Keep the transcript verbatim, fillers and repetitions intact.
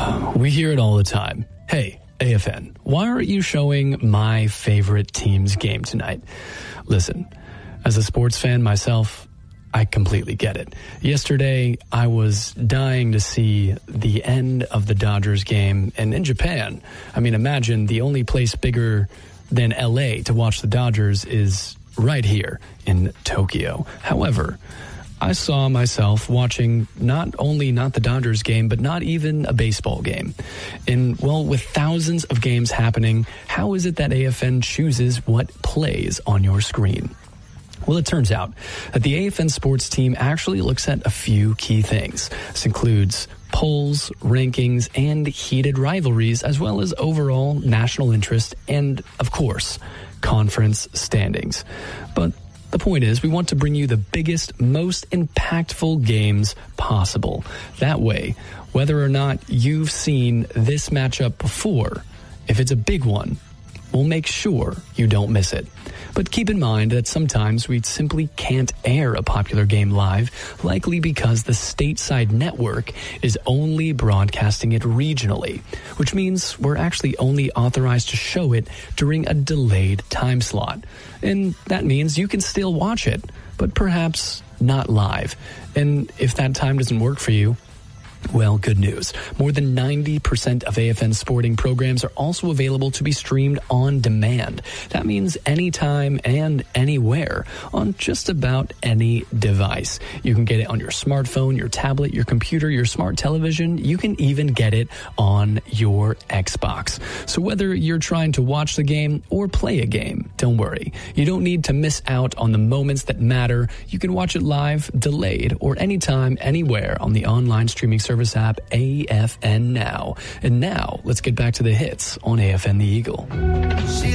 We hear it all the time. Hey, A F N, why aren't you showing my favorite team's game tonight? Listen, as a sports fan myself, I completely get it. Yesterday, I was dying to see the end of the Dodgers game. And in Japan, I mean, imagine the only place bigger than L A to watch the Dodgers is right here in Tokyo. However, I saw myself watching not only not the Dodgers game, but not even a baseball game. And, well, with thousands of games happening, how is it that A F N chooses what plays on your screen? Well, it turns out that the A F N sports team actually looks at a few key things. This includes polls, rankings, and heated rivalries, as well as overall national interest and, of course, conference standings. But the point is, we want to bring you the biggest, most impactful games possible. That way, whether or not you've seen this matchup before, if it's a big one, we'll make sure you don't miss it. But keep in mind that sometimes we simply can't air a popular game live, likely because the stateside network is only broadcasting it regionally, which means we're actually only authorized to show it during a delayed time slot. And that means you can still watch it, but perhaps not live. And if that time doesn't work for you, well, good news. More than ninety percent of A F N sporting programs are also available to be streamed on demand. That means anytime and anywhere on just about any device. You can get it on your smartphone, your tablet, your computer, your smart television. You can even get it on your Xbox. So whether you're trying to watch the game or play a game, don't worry. You don't need to miss out on the moments that matter. You can watch it live, delayed, or anytime, anywhere on the online streaming service app A F N Now. And now, let's get back to the hits on A F N The Eagle. She